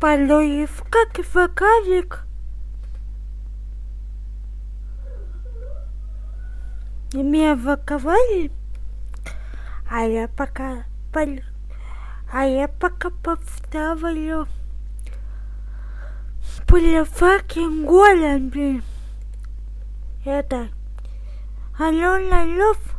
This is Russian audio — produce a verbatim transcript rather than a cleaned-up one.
Полюев, как и вагалик. Меня воковали, а я пока пол... а я пока поставлю пулеваки голем, блин. Это Алена Лев